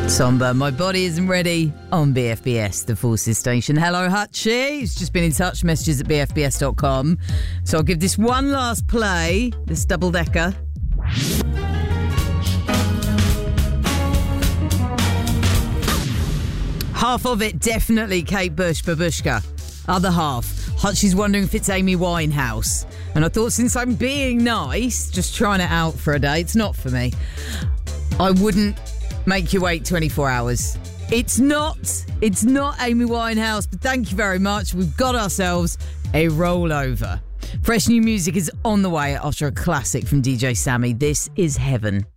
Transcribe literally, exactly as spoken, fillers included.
Somber, My Body Isn't Ready on B F B S, the Forces station. Hello, Hutchie. He's just been in touch. Messages at b f b s dot com. So I'll give this one last play, this double-decker. Half of it, definitely Kate Bush, Babushka. Other half, Hutchie's wondering if it's Amy Winehouse. And I thought, since I'm being nice, just trying it out for a day, it's not for me. I wouldn't make you wait twenty-four hours. It's not. It's not Amy Winehouse, but thank you very much. We've got ourselves a rollover. Fresh new music is on the way after a classic from D J Sammy. This is Heaven.